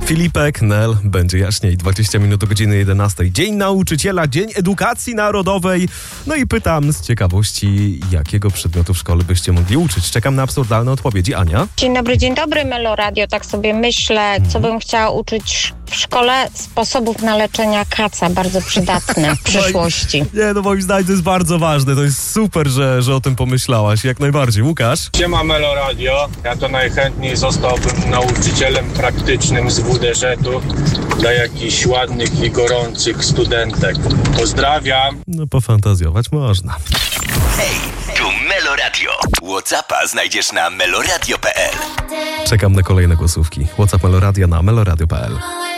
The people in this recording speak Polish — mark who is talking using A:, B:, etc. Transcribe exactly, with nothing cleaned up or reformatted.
A: Filipek, Nel, będzie jaśniej, dwadzieścia minut do godziny jedenastej. Dzień Nauczyciela, Dzień Edukacji Narodowej. No i pytam z ciekawości, jakiego przedmiotu w szkole byście mogli uczyć? Czekam na absurdalne odpowiedzi. Ania?
B: Dzień dobry, dzień dobry, Melo Radio. Tak sobie myślę, co bym chciała uczyć w szkole. Sposobów na leczenia kaca, bardzo przydatne w przyszłości.
A: Nie, no moim zdaniem to jest bardzo ważne. To jest super, że, że o tym pomyślałaś. Jak najbardziej. Łukasz?
C: Siema Melo Radio. Ja to najchętniej zostałbym nauczycielem praktycznym z W D Ż-u dla jakichś ładnych i gorących studentek. Pozdrawiam.
A: No pofantazjować można.
D: Hej, tu Melo Radio. WhatsAppa znajdziesz na meloradio kropka p l.
A: Czekam na kolejne głosówki. WhatsApp Meloradia na meloradio kropka p l.